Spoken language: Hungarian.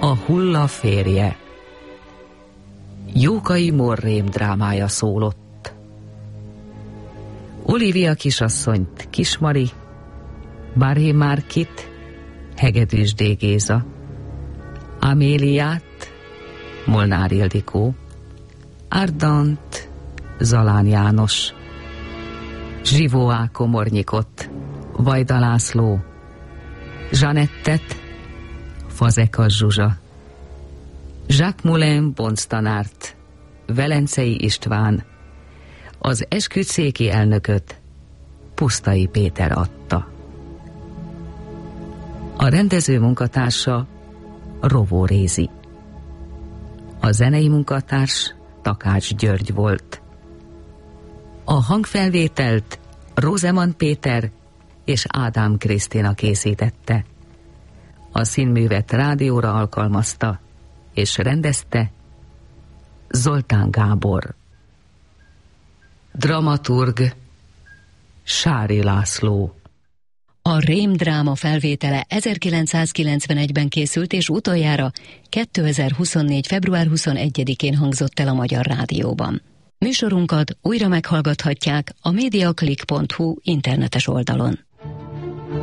A hulla férje. Jókai Mór rémdrámája szólott. Olivia kisasszonyt Kismari, Baré Márkit Hegedűs D. Géza, Améliát Molnár Ildikó, Ardant Zalán János, Zsivóá Komornyikot Vajda László, Zsanettet Fazekas Zsuzsa, Jacques Moulin bonctanárt Velencei István, az esküdtszéki elnököt Pusztai Péter adta. A rendező munkatársa Rovó Rézi. A zenei munkatárs Takács György volt. A hangfelvételt Rózeman Péter és Ádám Krisztina készítette. A színművet rádióra alkalmazta és rendezte Zoltán Gábor. Dramaturg Sári László. A rémdráma felvétele 1991-ben készült, és utoljára 2024. február 21-én hangzott el a Magyar Rádióban. Műsorunkat újra meghallgathatják a mediaclick.hu internetes oldalon.